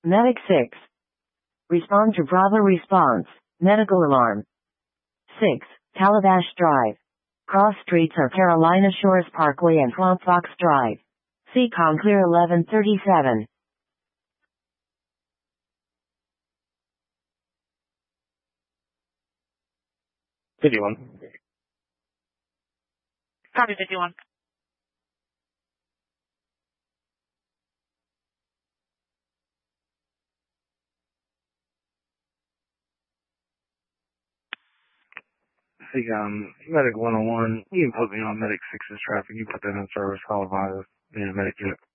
Medic 6. Respond to Bravo response. Medical alarm. 6. Calabash Drive. Cross streets are Carolina Shores Parkway and Swamp Fox Drive. CCOM clear 1137. Copy 51. Medic 101, you can put me on Medic 6's traffic. You put that in service, call advisor, and Medic unit.